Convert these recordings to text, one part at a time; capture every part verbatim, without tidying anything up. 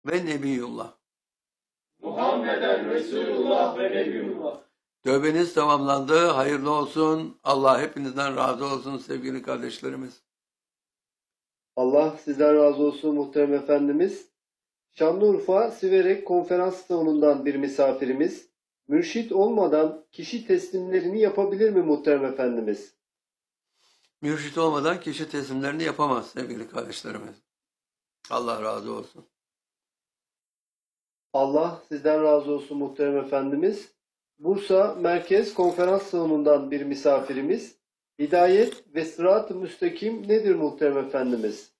ve Nebiyullah. Muhammeden Resulullah ve Nebiyullah. Tövbeniz tamamlandı. Hayırlı olsun. Allah hepinizden razı olsun sevgili kardeşlerimiz. Allah sizden razı olsun muhterem efendimiz. Şanlıurfa Siverek konferans salonundan bir misafirimiz. Mürşit olmadan kişi teslimlerini yapabilir mi muhterem efendimiz? Mürşit olmadan kişi teslimlerini yapamaz sevgili kardeşlerimiz. Allah razı olsun. Allah sizden razı olsun muhterem efendimiz. Bursa Merkez Konferans Salonu'ndan bir misafirimiz. Hidayet ve sırat-ı müstakim nedir muhterem efendimiz?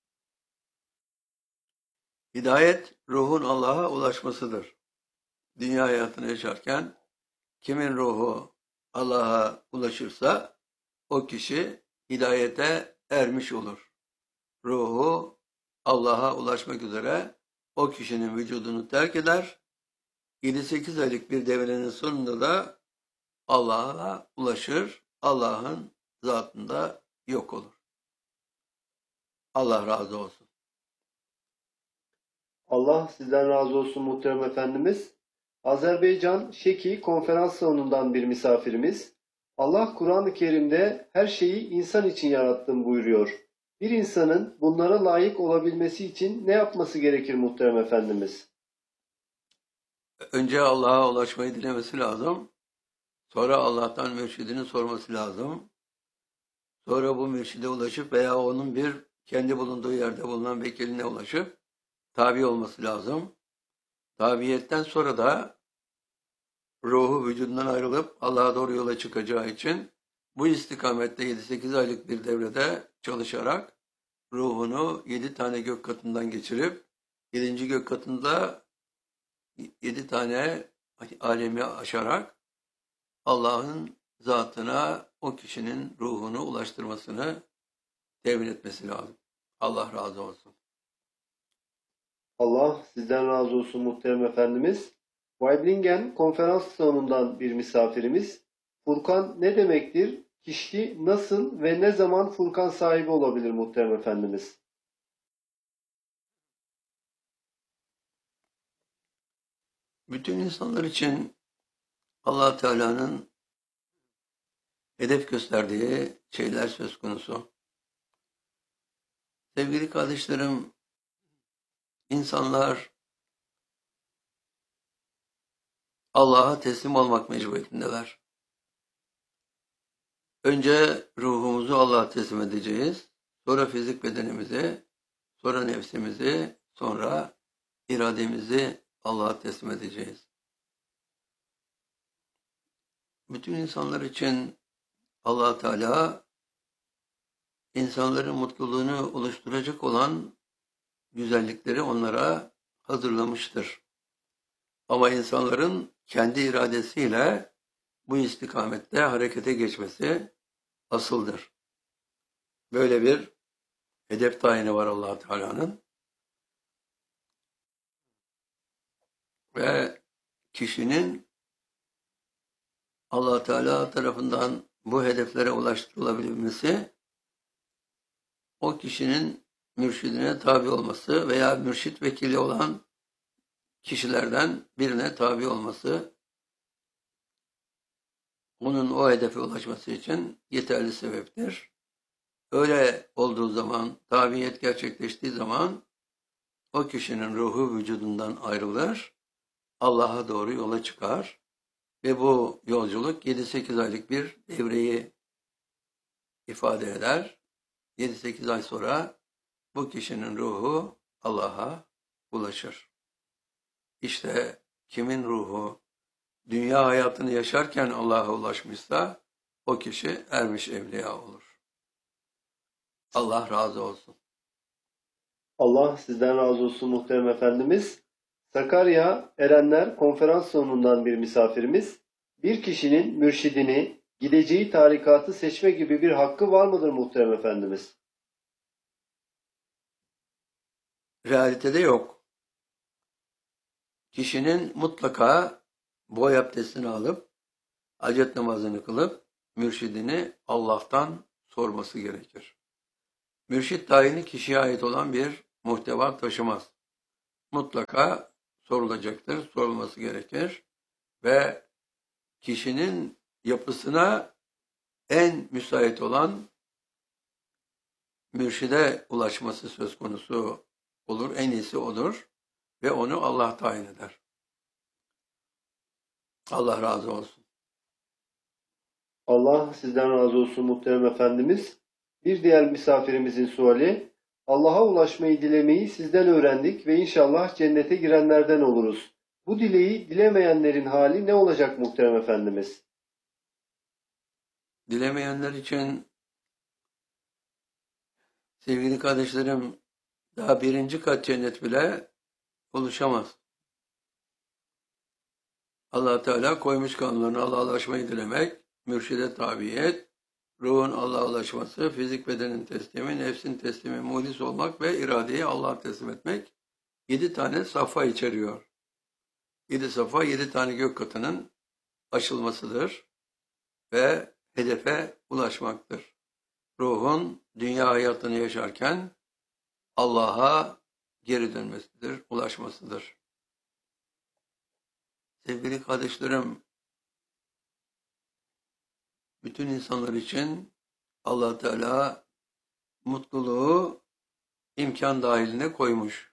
Hidayet, ruhun Allah'a ulaşmasıdır. Dünya hayatını yaşarken kimin ruhu Allah'a ulaşırsa o kişi hidayete ermiş olur. Ruhu Allah'a ulaşmak üzere o kişinin vücudunu terk eder. yedi sekiz aylık bir devrenin sonunda da Allah'a ulaşır. Allah'ın zatında yok olur. Allah razı olsun. Allah sizden razı olsun muhterem efendimiz. Azerbaycan Şeki konferans salonundan bir misafirimiz. Allah Kur'an-ı Kerim'de her şeyi insan için yarattım buyuruyor. Bir insanın bunlara layık olabilmesi için ne yapması gerekir muhterem efendimiz? Önce Allah'a ulaşmayı dilemesi lazım. Sonra Allah'tan mürşidini sorması lazım. Sonra bu mürşide ulaşıp veya onun bir kendi bulunduğu yerde bulunan vekiline ulaşıp tabi olması lazım. Tabiyetten sonra da ruhu vücudundan ayrılıp Allah'a doğru yola çıkacağı için bu istikamette yedi sekiz aylık bir devrede çalışarak ruhunu yedi tane gök katından geçirip yedinci gök katında yedi tane alemi aşarak Allah'ın zatına o kişinin ruhunu ulaştırmasını temin etmesi lazım. Allah razı olsun. Allah sizden razı olsun muhterem efendimiz. Weiblingen konferans salonundan bir misafirimiz. Furkan ne demektir? Kişi nasıl ve ne zaman Furkan sahibi olabilir muhterem efendimiz? Bütün insanlar için Allah Teala'nın hedef gösterdiği şeyler söz konusu. Sevgili kardeşlerim, insanlar Allah'a teslim olmak mecburiyetindeler. Önce ruhumuzu Allah'a teslim edeceğiz. Sonra fizik bedenimizi, sonra nefsimizi, sonra irademizi Allah'a teslim edeceğiz. Bütün insanlar için Allah Teala insanların mutluluğunu oluşturacak olan güzellikleri onlara hazırlamıştır. Ama insanların kendi iradesiyle bu istikamette harekete geçmesi asıldır. Böyle bir hedef tayini var Allah Teala'nın. Ve kişinin Allah Teala tarafından bu hedeflere ulaştırılabilmesi, o kişinin mürşidine tabi olması veya mürşit vekili olan kişilerden birine tabi olması, onun o hedefe ulaşması için yeterli sebeptir. Öyle olduğu zaman, tabiyet gerçekleştiği zaman o kişinin ruhu vücudundan ayrılır, Allah'a doğru yola çıkar ve bu yolculuk yedi sekiz aylık bir devreyi ifade eder. yedi sekiz ay sonra bu kişinin ruhu Allah'a ulaşır. İşte kimin ruhu dünya hayatını yaşarken Allah'a ulaşmışsa o kişi ermiş evliya olur. Allah razı olsun. Allah sizden razı olsun muhterem efendimiz. Sakarya Erenler konferans salonundan bir misafirimiz. Bir kişinin mürşidini, gideceği tarikatı seçme gibi bir hakkı var mıdır muhterem efendimiz? Realitede yok. Kişinin mutlaka boy abdestini alıp, hacet namazını kılıp, mürşidini Allah'tan sorması gerekir. Mürşid tayini kişiye ait olan bir muhteva taşımaz. mutlaka sorulacaktır, sorulması gerekir ve kişinin yapısına en müsait olan mürşide ulaşması söz konusu olur, en iyisi odur ve onu Allah tayin eder. Allah razı olsun. Allah sizden razı olsun muhterem efendimiz. Bir diğer misafirimizin suali, Allah'a ulaşmayı dilemeyi sizden öğrendik ve inşallah cennete girenlerden oluruz. Bu dileği dilemeyenlerin hali ne olacak muhterem efendimiz? Dilemeyenler için sevgili kardeşlerim, daha birinci kat cennet bile oluşamaz. Allah Teala koymuş kanunlarını Allah'a ulaşmayı dilemek, mürşide tabiyet, ruhun Allah'a ulaşması, fizik bedenin teslimi, nefsin teslimi, muhlis olmak ve iradeyi Allah'a teslim etmek yedi tane safha içeriyor. Yedi safha, yedi tane gök katının aşılmasıdır ve hedefe ulaşmaktır. Ruhun dünya hayatını yaşarken Allah'a geri dönmesidir, ulaşmasıdır. Sevgili kardeşlerim, bütün insanlar için Allah Teala mutluluğu imkan dahiline koymuş.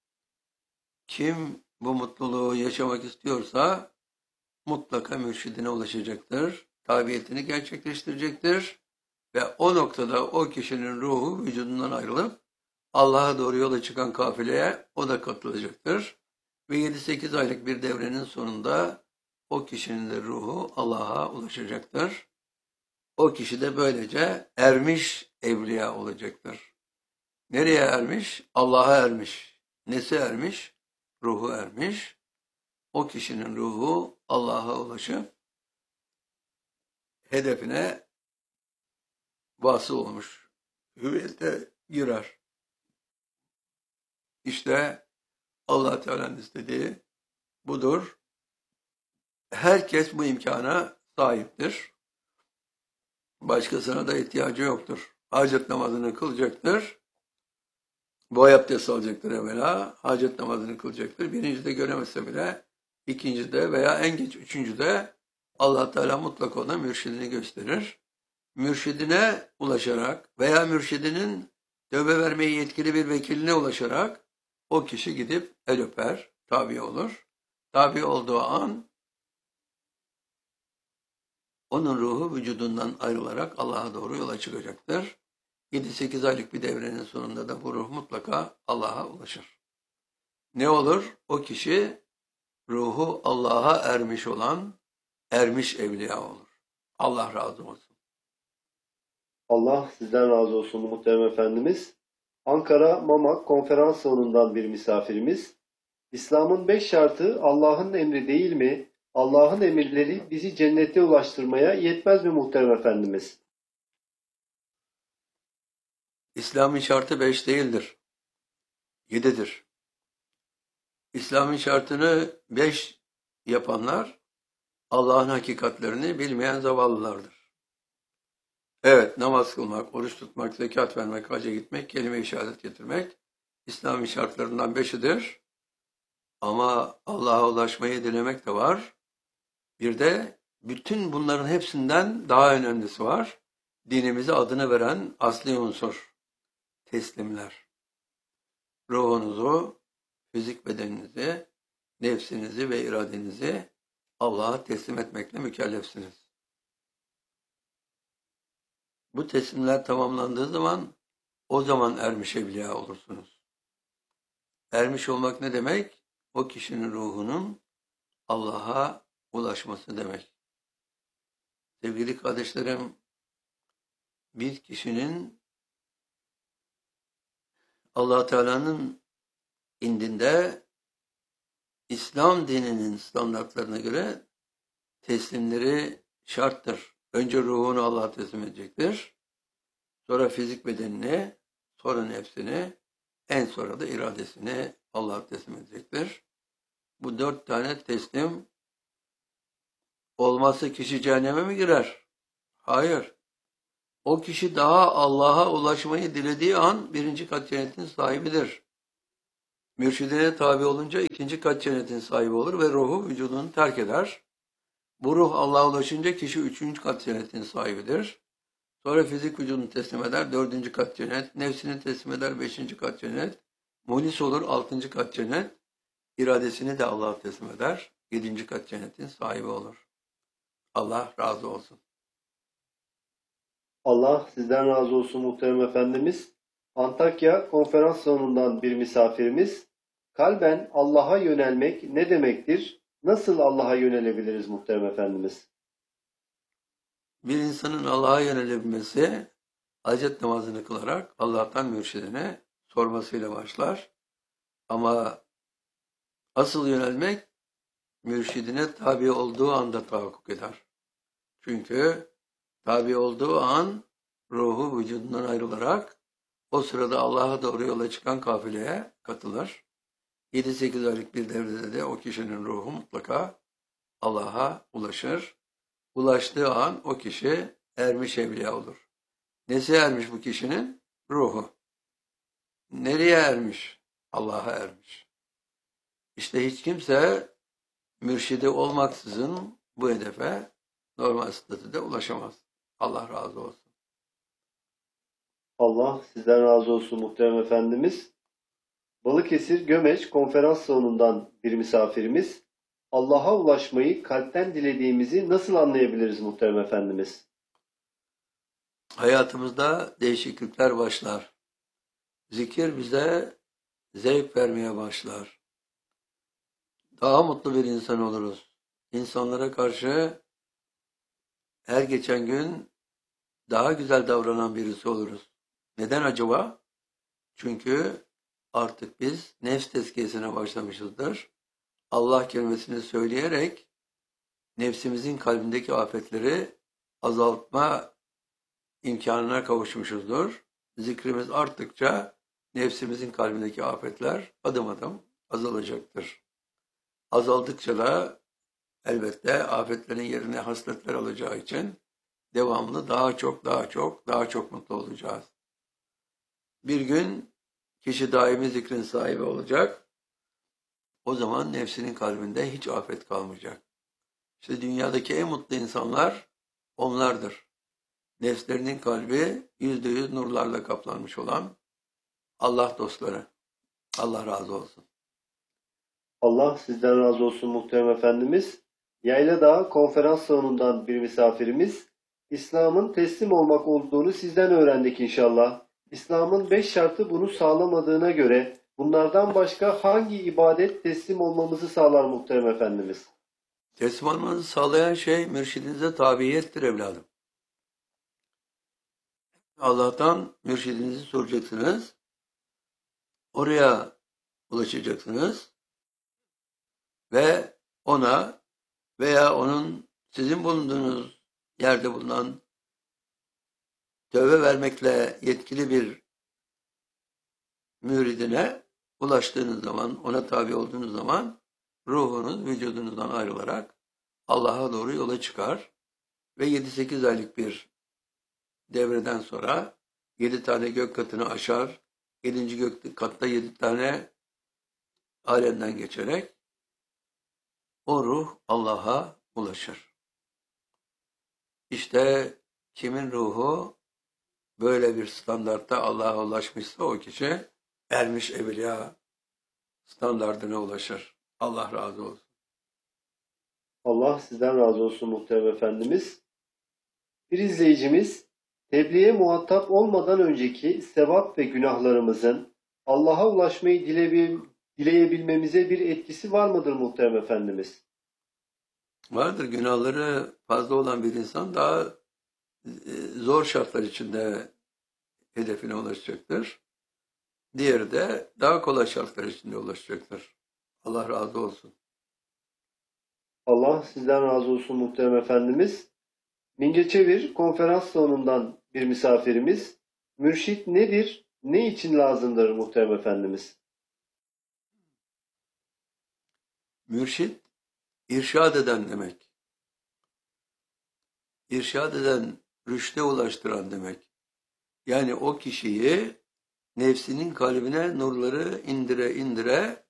Kim bu mutluluğu yaşamak istiyorsa mutlaka mürşidine ulaşacaktır, tabiyetini gerçekleştirecektir ve o noktada o kişinin ruhu vücudundan ayrılıp Allah'a doğru yola çıkan kafileye o da katılacaktır. Ve yedi sekiz aylık bir devrenin sonunda o kişinin de ruhu Allah'a ulaşacaktır. O kişi de böylece ermiş evliya olacaktır. Nereye ermiş? Allah'a ermiş. Nesi ermiş? Ruhu ermiş. O kişinin ruhu Allah'a ulaşıp hedefine vasıl olmuş. Hüviyete girer. İşte Allah Teala'nın istediği budur. Herkes bu imkana sahiptir. Başkasına da ihtiyacı yoktur. Hacet namazını kılacaktır. Boy abdesti alacaktır evvela. Hacet namazını kılacaktır. Birincide göremezse bile ikincide veya en geç üçüncüde Allah Teala mutlaka ona mürşidini gösterir. Mürşidine ulaşarak veya mürşidinin tövbe vermeye yetkili bir vekiline ulaşarak o kişi gidip el öper, tabi olur. Tabi olduğu an onun ruhu vücudundan ayrılarak Allah'a doğru yola çıkacaktır. yedi sekiz aylık bir devrenin sonunda da bu ruh mutlaka Allah'a ulaşır. Ne olur? O kişi ruhu Allah'a ermiş olan ermiş evliya olur. Allah razı olsun. Allah sizden razı olsun muhterem efendimiz. Ankara Mamak konferans salonundan bir misafirimiz. İslam'ın beş şartı Allah'ın emri değil mi? Allah'ın emirleri bizi cennete ulaştırmaya yetmez mi muhterem efendimiz? İslam'ın şartı beş değildir. Yedidir. İslam'ın şartını beş yapanlar Allah'ın hakikatlerini bilmeyen zavallılardır. Evet, namaz kılmak, oruç tutmak, zekat vermek, hacca gitmek, kelime-i şehadet getirmek İslam'ın şartlarından beşidir. Ama Allah'a ulaşmayı dilemek de var. Bir de bütün bunların hepsinden daha önemlisi var. Dinimize adını veren asli unsur. Teslimler. Ruhunuzu, fizik bedeninizi, nefsinizi ve iradenizi Allah'a teslim etmekle mükellefsiniz. Bu teslimler tamamlandığı zaman o zaman ermiş evliya olursunuz. Ermiş olmak ne demek? O kişinin ruhunun Allah'a ulaşması demek. Sevgili kardeşlerim, bir kişinin Allah Teala'nın indinde İslam dininin standartlarına göre teslimleri şarttır. Önce ruhunu Allah'a teslim edecektir. Sonra fizik bedenini, sonra nefsini, en sonra da iradesini Allah'a teslim edecektir. Bu dört tane teslim olmazsa kişi cehenneme mi girer? Hayır. O kişi daha Allah'a ulaşmayı dilediği an birinci kat cennetin sahibidir. Mürşidine tabi olunca ikinci kat cennetin sahibi olur ve ruhu vücudunu terk eder. Bu ruh Allah'a ulaşınca kişi üçüncü kat cennetin sahibidir. Sonra fizik vücudunu teslim eder, dördüncü kat cennet. Nefsini teslim eder, beşinci kat cennet. Muhlis olur, altıncı kat cennet. İradesini de Allah'a teslim eder, yedinci kat cennetin sahibi olur. Allah razı olsun. Allah sizden razı olsun muhterem efendimiz. Antakya konferans salonundan bir misafirimiz. Kalben Allah'a yönelmek ne demektir? Nasıl Allah'a yönelebiliriz muhterem efendimiz? Bir insanın Allah'a yönelebilmesi, hacet namazını kılarak Allah'tan mürşidine sormasıyla başlar. Ama asıl yönelmek, mürşidine tabi olduğu anda tahakkuk eder. Çünkü tabi olduğu an ruhu vücudundan ayrılarak o sırada Allah'a doğru yola çıkan kafileye katılır. yedi sekiz aylık bir devrede de o kişinin ruhu mutlaka Allah'a ulaşır. Ulaştığı an o kişi ermiş evliya olur. Nesi ermiş bu kişinin? Ruhu. Nereye ermiş? Allah'a ermiş. İşte hiç kimse mürşidi olmaksızın bu hedefe normal statüde ulaşamaz. Allah razı olsun. Allah sizden razı olsun muhterem efendimiz. Balıkesir Gömeç konferans salonundan bir misafirimiz. Allah'a ulaşmayı kalpten dilediğimizi nasıl anlayabiliriz muhterem efendimiz? Hayatımızda değişiklikler başlar. Zikir bize zevk vermeye başlar. Daha mutlu bir insan oluruz. İnsanlara karşı her geçen gün daha güzel davranan birisi oluruz. Neden acaba? Çünkü artık biz nefs tezkiyesine başlamışızdır. Allah kelimesini söyleyerek nefsimizin kalbindeki afetleri azaltma imkanına kavuşmuşuzdur. Zikrimiz arttıkça nefsimizin kalbindeki afetler adım adım azalacaktır. Azaldıkça da elbette afetlerin yerine hasletler alacağı için devamlı daha çok, daha çok, daha çok mutlu olacağız. Bir gün kişi daimi zikrin sahibi olacak. O zaman nefsinin kalbinde hiç afet kalmayacak. İşte dünyadaki en mutlu insanlar onlardır. Nefslerinin kalbi yüzde yüz nurlarla kaplanmış olan Allah dostları. Allah razı olsun. Allah sizden razı olsun muhterem efendimiz. Yayladağ konferans salonundan bir misafirimiz. İslam'ın teslim olmak olduğunu sizden öğrendik inşallah. İslam'ın beş şartı bunu sağlamadığına göre bunlardan başka hangi ibadet teslim olmamızı sağlar muhterem efendimiz? Teslim olmanızı sağlayan şey mürşidinize tabiyettir evladım. Allah'tan mürşidinizi soracaksınız. Oraya ulaşacaksınız. Ve ona veya onun sizin bulunduğunuz yerde bulunan tövbe vermekle yetkili bir müridine ulaştığınız zaman, ona tabi olduğunuz zaman ruhunuz vücudunuzdan ayrılarak Allah'a doğru yola çıkar ve yedi sekiz aylık bir devreden sonra yedi tane gök katını aşar, yedinci gök katta yedi tane alemden geçerek o ruh Allah'a ulaşır. İşte kimin ruhu böyle bir standartta Allah'a ulaşmışsa o kişi ermiş evliya standardına ulaşır. Allah razı olsun. Allah sizden razı olsun muhterem efendimiz. Bir izleyicimiz, tebliğe muhatap olmadan önceki sevap ve günahlarımızın Allah'a ulaşmayı dilebil, dileyebilmemize bir etkisi var mıdır muhterem efendimiz? Vardır, günahları fazla olan bir insan daha zor şartlar içinde hedefine ulaşacaktır. Diğeri de daha kolay şartlar içinde ulaşacaktır. Allah razı olsun. Allah sizden razı olsun muhterem efendimiz. Mingeçevir konferans salonundan bir misafirimiz. Mürşit nedir? Ne için lazımdır muhterem efendimiz? Mürşit, irşad eden demek. İrşad eden, rüşte ulaştıran demek. Yani o kişiyi nefsinin kalbine nurları indire indire